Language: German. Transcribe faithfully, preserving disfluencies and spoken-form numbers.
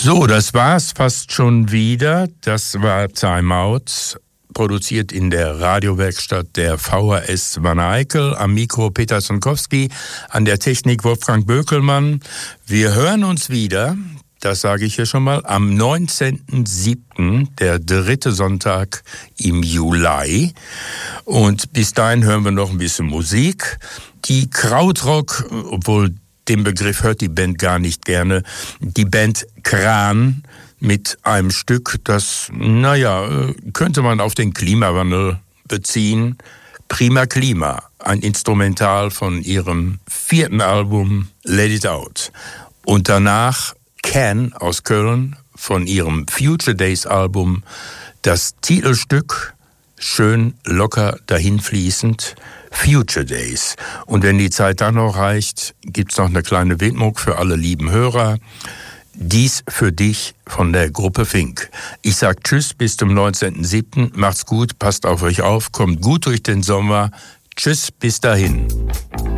So, das war's fast schon wieder. Das war Time Out, produziert in der Radiowerkstatt der V H S Wanne-Eickel. Am Mikro Peter Zonkowski, an der Technik Wolfgang Bökelmann. Wir hören uns wieder, das sage ich hier schon mal, am neunzehnten siebten, der dritte Sonntag im Juli. Und bis dahin hören wir noch ein bisschen Musik. Die Krautrock, obwohl den Begriff hört die Band gar nicht gerne, die Band Kran mit einem Stück, das, naja, könnte man auf den Klimawandel beziehen. Prima Klima, ein Instrumental von ihrem vierten Album Let It Out. Und danach Can aus Köln von ihrem Future Days Album, das Titelstück, schön locker dahinfließend, Future Days. Und wenn die Zeit dann noch reicht, gibt's noch eine kleine Widmung für alle lieben Hörer. Dies für dich von der Gruppe Fink. Ich sag Tschüss bis zum neunzehnten siebten Macht's gut, passt auf euch auf, kommt gut durch den Sommer. Tschüss, bis dahin.